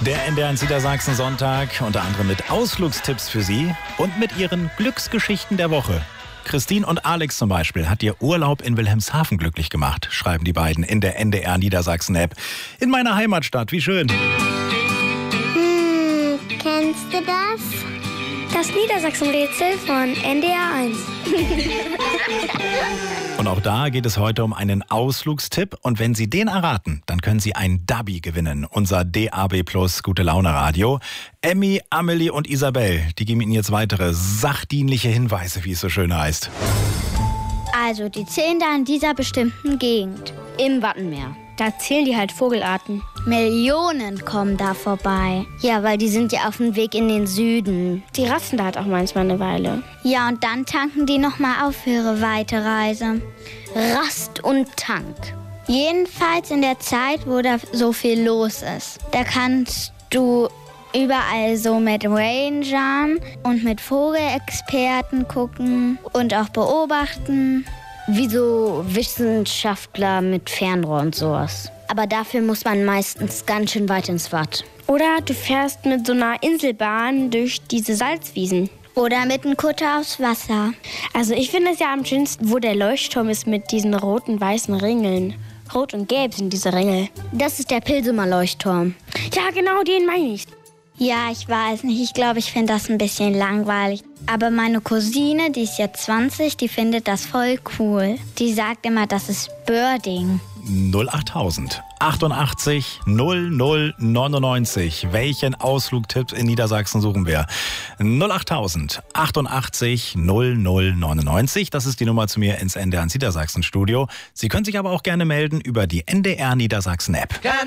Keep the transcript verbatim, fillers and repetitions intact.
Der N D R eins Niedersachsen Sonntag, unter anderem mit Ausflugstipps für Sie und mit Ihren Glücksgeschichten der Woche. Christine und Alex zum Beispiel hat ihr Urlaub in Wilhelmshaven glücklich gemacht, schreiben die beiden in der N D R Niedersachsen-App. In meiner Heimatstadt, wie schön. Hm, kennst du das? Das Niedersachsen-Rätsel von N D R eins. Und auch da geht es heute um einen Ausflugstipp. Und wenn Sie den erraten, dann können Sie ein Dabi gewinnen. Unser D A B Plus Gute Laune Radio. Emmy, Amelie und Isabel, die geben Ihnen jetzt weitere sachdienliche Hinweise, wie es so schön heißt. Also, die zählen da in dieser bestimmten Gegend. Im Wattenmeer. Da zählen die halt Vogelarten. Millionen kommen da vorbei. Ja, weil die sind ja auf dem Weg in den Süden. Die rasten da halt auch manchmal eine Weile. Ja, und dann tanken die nochmal auf für ihre Weiterreise. Rast und Tank. Jedenfalls in der Zeit, wo da so viel los ist. Da kannst du überall so mit Rangern und mit Vogelexperten gucken und auch beobachten. Wie so Wissenschaftler mit Fernrohr und sowas. Aber dafür muss man meistens ganz schön weit ins Watt. Oder du fährst mit so einer Inselbahn durch diese Salzwiesen. Oder mit einem Kutter aufs Wasser. Also ich finde es ja am schönsten, wo der Leuchtturm ist mit diesen roten, weißen Ringeln. Rot und gelb sind diese Ringel. Das ist der Pilsumer Leuchtturm. Ja, genau, den meine ich. Ja, ich weiß nicht. Ich glaube, ich finde das ein bisschen langweilig. Aber meine Cousine, die ist jetzt zwanzig, die findet das voll cool. Die sagt immer, das ist Birding. null achttausend achtundachtzig null null neunundneunzig. Welchen Ausflugtipp in Niedersachsen suchen wir? null achttausend achtundachtzig null null neunundneunzig. Das ist die Nummer zu mir ins N D R eins Niedersachsen Studio. Sie können sich aber auch gerne melden über die N D R Niedersachsen App.